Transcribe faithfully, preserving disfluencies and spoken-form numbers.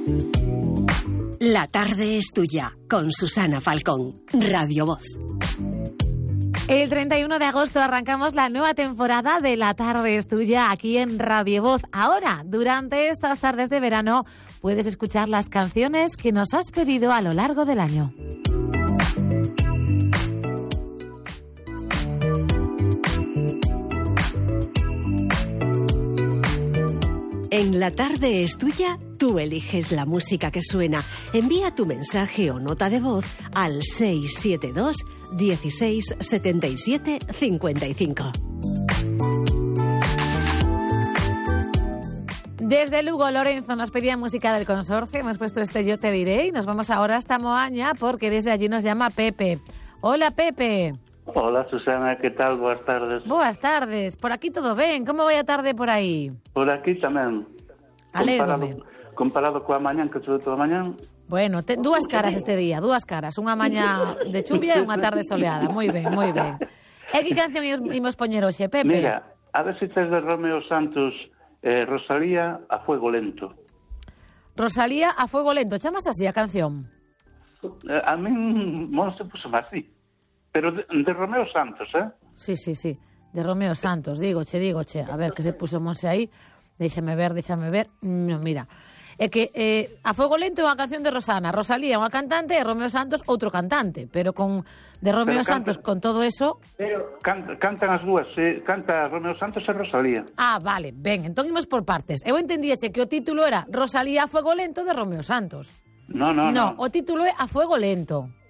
La tarde es tuya, con Susana Falcón, Radio Voz. El treinta y uno de agosto arrancamos la nueva temporada de La tarde es tuya aquí en Radio Voz. Ahora, durante estas tardes de verano, puedes escuchar las canciones que nos has pedido a lo largo del año. En La tarde es tuya, tú eliges la música que suena. Envía tu mensaje o nota de voz al seis siete dos, dieciséis, setenta y siete, cincuenta y cinco. Desde Lugo, Lorenzo nos pedía música del consorcio. Hemos puesto este Yo te diré y nos vamos ahora hasta Moaña porque desde allí nos llama Pepe. Hola, Pepe. Hola, Susana, ¿qué tal? Boas tardes. Boas tardes. Por aquí todo ben. Como vai a tarde por aí? Por aquí tamén. Alégrome. Comparado, comparado coa mañán, que sobre toda mañán. Bueno, te, dúas caras este día, dúas caras. Unha mañá de chuvia e unha tarde soleada. Moi ben, moi ben. E que canción imos poñer hoxe, Pepe? Mira, a ver se tes de Romeo Santos, eh, Rosalía, A fuego lento. Rosalía, A fuego lento. Chamas así a canción? Eh, a min non se puso máis así. Pero de, de Romeo Santos, eh? Sí, sí, sí. De Romeo Santos, digoche, digoche. A ver, que se puso Monse aí. Déxame ver, déxame ver. No, mira. É que eh, A fuego lento é unha canción de Rosana. Rosalía é unha cantante e Romeo Santos outro cantante. Pero con de Romeo canta, Santos, con todo eso... Pero can, cantan as dúas. Eh, canta Romeo Santos e Rosalía. Ah, vale. Ben, entón imos por partes. Eu entendíache que o título era Rosalía a fuego lento de Romeo Santos. No, no, no. No, o título é A fuego lento.